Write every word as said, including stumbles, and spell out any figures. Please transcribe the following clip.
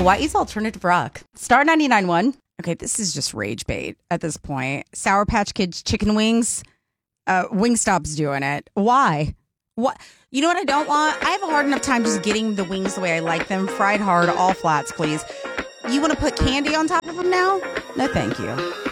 Hawaii's alternative rock. Star ninety-nine one. Okay, this is just rage bait at this point. Sour Patch Kids chicken wings. Uh, Wingstop's doing it. Why? What? You know what I don't want? I have a hard enough time just getting the wings the way I like them. Fried hard, all flats, please. You want to put candy on top of them now? No, thank you.